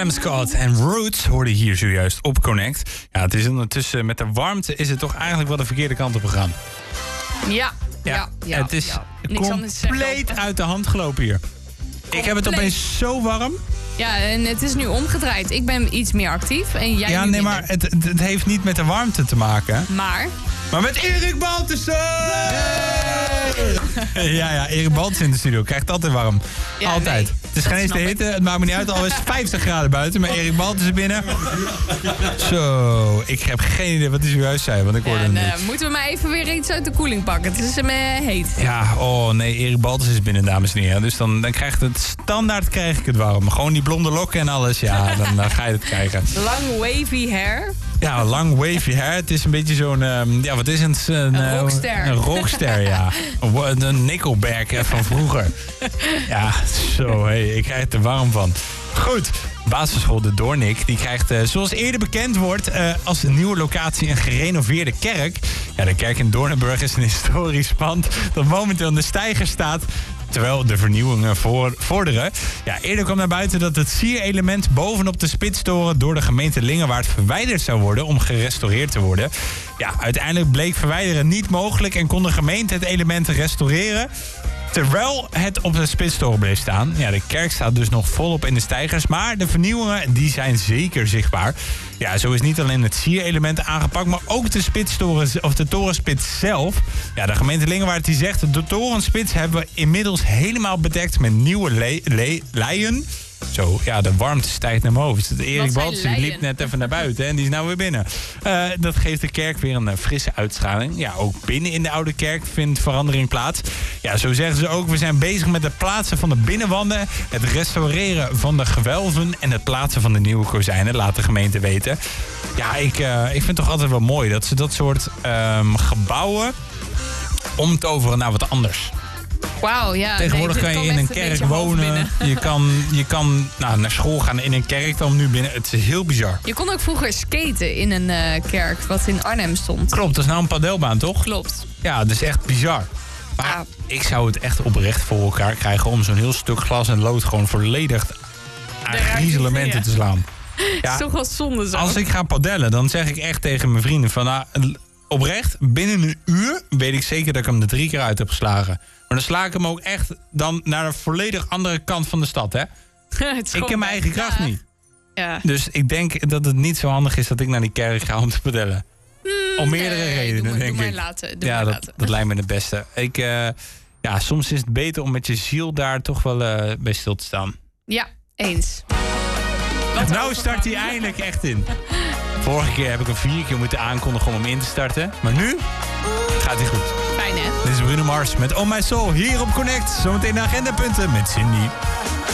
Callum Scott en Roots hoorden hier zojuist op Connect. Ja, het is ondertussen met de warmte is het toch eigenlijk wel de verkeerde kant op gegaan. Ja. Het is compleet uit de hand gelopen hier. Ik heb het opeens zo warm. Ja, en het is nu omgedraaid. Ik ben iets meer actief en jij Ja, nee, maar het heeft niet met de warmte te maken. Maar met Erik Baltussen! Ja, Erik Baltussen in de studio. Krijgt het altijd warm. Ja, altijd. Nee, het is geen eens de hitte. Het maakt me niet uit. Al is het 50 graden buiten. Maar Erik Baltussen binnen. Zo, ik heb geen idee wat hij zojuist zei. Want ik hoorde hem niet. Moeten we maar even weer iets uit de koeling pakken. Het is hem heet. Ja, Erik Baltussen is binnen, dames en heren. Dus dan krijg ik het warm. Gewoon die blonde lokken en alles. Ja, dan ga je het krijgen. Lang wavy hair. Ja, lang wavy hair. Het is een beetje zo'n... wat is het? Een rockster. Een rockster, ja. Een Nickelback van vroeger. Ja, zo, ik krijg er warm van. Goed, basisschool De Doornik, die krijgt, zoals eerder bekend wordt, als een nieuwe locatie een gerenoveerde kerk. Ja, de kerk in Doornenburg is een historisch pand dat momenteel in de steiger staat, terwijl de vernieuwingen vorderen. Ja, eerder kwam naar buiten dat het sierelement bovenop de spitstoren door de gemeente Lingewaard verwijderd zou worden om gerestaureerd te worden. Ja, uiteindelijk bleek verwijderen niet mogelijk en kon de gemeente het element restaureren, terwijl het op de spitstoren bleef staan. Ja, de kerk staat dus nog volop in de steigers, maar de vernieuwingen die zijn zeker zichtbaar. Ja, zo is niet alleen het sierelement aangepakt, maar ook de spitstoren of de torenspits zelf. Ja, de gemeente Lingewaard die zegt, de torenspits hebben we inmiddels helemaal bedekt met nieuwe leien. Zo, ja, de warmte stijgt naar mijn hoofd. Erik Baltussen liep net even naar buiten en die is nou weer binnen. Dat geeft de kerk weer een frisse uitstraling. Ja, ook binnen in de oude kerk vindt verandering plaats. Ja, zo zeggen ze ook, we zijn bezig met het plaatsen van de binnenwanden, het restaureren van de gewelven en het plaatsen van de nieuwe kozijnen, laat de gemeente weten. Ja, ik vind het toch altijd wel mooi dat ze dat soort gebouwen omtoveren naar wat anders. Wauw, ja. Tegenwoordig kan je in een kerk wonen. Je kan naar school gaan in een kerk dan nu binnen. Het is heel bizar. Je kon ook vroeger skaten in een kerk wat in Arnhem stond. Klopt, dat is nou een padelbaan, toch? Klopt. Ja, dat is echt bizar. Maar ik zou het echt oprecht voor elkaar krijgen om zo'n heel stuk glas en lood gewoon volledig aan griezelementen te slaan. Ja, is toch wel zonde zo. Als ik ga padellen, dan zeg ik echt tegen mijn vrienden van, oprecht, binnen een uur weet ik zeker dat ik hem er 3 keer uit heb geslagen. Maar dan sla ik hem ook echt dan naar een volledig andere kant van de stad, hè? Ik ken mijn eigen kracht niet. Ja. Dus ik denk dat het niet zo handig is dat ik naar die kerk ga om te padellen. Om meerdere redenen, denk ik. Dat lijkt me het beste. Soms is het beter om met je ziel daar toch wel bij stil te staan. Ja, eens. Nou start hij eindelijk echt in. Vorige keer heb ik hem 4 keer moeten aankondigen om hem in te starten. Maar nu gaat hij goed. Fijn, hè? Dit is Bruno Mars met Oh My Soul hier op Connect. Zometeen de agendapunten met Cindy.